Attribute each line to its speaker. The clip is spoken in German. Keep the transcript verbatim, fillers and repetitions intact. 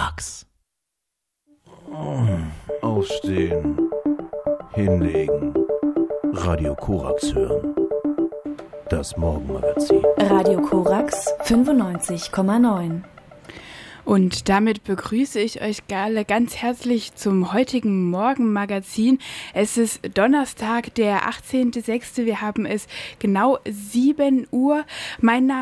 Speaker 1: Korax. Aufstehen. Hinlegen. Radio Korax hören. Das Morgenmagazin.
Speaker 2: Radio Korax fünfundneunzig Komma neun.
Speaker 3: Und damit begrüße ich euch alle ganz herzlich zum heutigen Morgenmagazin. Es ist Donnerstag, der achtzehnten sechsten Wir haben es genau sieben Uhr. Mein Name